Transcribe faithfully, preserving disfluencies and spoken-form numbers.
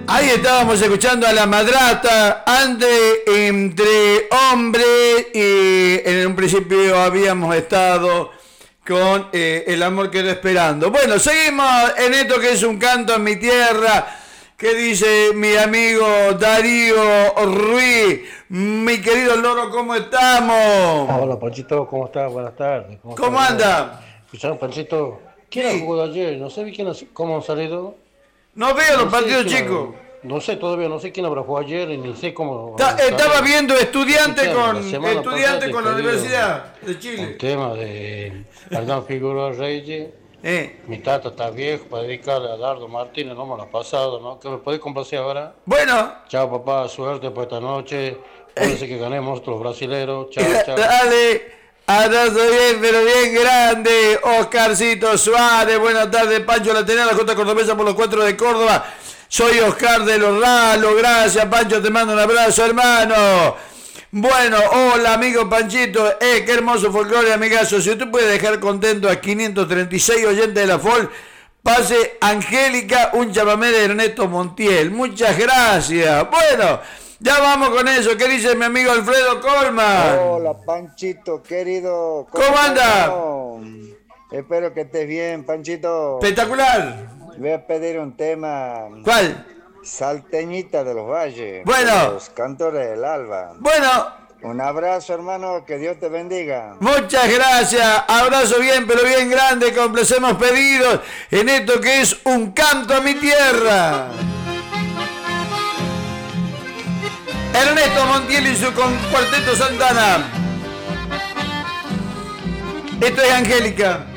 Ahí estábamos escuchando a La Madrastra, antes Entre Hombres, y en un principio habíamos estado con eh, El Amor Quedó Esperando. Bueno, seguimos en esto que es Un Canto en Mi Tierra, que dice mi amigo Darío Ruiz. Mi querido Loro, ¿cómo estamos? Hola, Panchito, ¿cómo estás? Buenas tardes. ¿Cómo, ¿Cómo anda? Escucharon, Panchito, ¿quién sí. ha jugado ayer? No sé quién ha, cómo han salido. No veo no los partidos chicos. No sé, todavía no sé quién habrá jugado ayer y ni sé cómo... Ta, estaba viendo estudiante con estudiante con la Universidad de Chile. El tema de Hernán Figueroa Reyes. Eh. Mi tata está viejo para dedicarle a Dardo Martínez, no me lo ha pasado, ¿no? ¿Que me podés complacer ahora? Bueno. Chao, papá, suerte por esta noche. Parece eh. que ganemos los brasileros. Chao, chao. Dale. Abrazo bien, pero bien grande. Oscarcito Suárez. Buenas tardes, Pancho Lateral, la J Cordobesa por los cuatro de Córdoba. Soy Oscar de los Ralos. Gracias, Pancho, te mando un abrazo, hermano. Bueno, hola, amigo Panchito. Eh, qué hermoso folclore, amigazo. Si usted puede dejar contento a quinientos treinta y seis oyentes de la F O L, pase Angélica, un chamamé de Ernesto Montiel. Muchas gracias. Bueno, ya vamos con eso. ¿Qué dice mi amigo Alfredo Colman? Hola, Panchito, querido. ¿Cómo, ¿Cómo anda? No? Espero que estés bien, Panchito. Espectacular. Voy a pedir un tema. ¿Cuál? Salteñita de los Valles. Bueno. Los Cantores del Alba. Bueno. Un abrazo, hermano, que Dios te bendiga. Muchas gracias. Abrazo bien, pero bien grande. Complacemos pedidos en esto que es Un Canto a Mi Tierra. Ernesto Montiel y su Cuarteto Santana. Esto es Angélica.